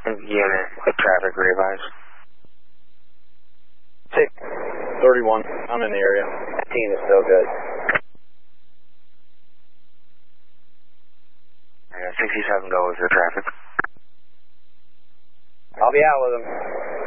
Unit with traffic revise. 31. I'm in the area. Team is still good. 67 go with your traffic. I'll be out with him.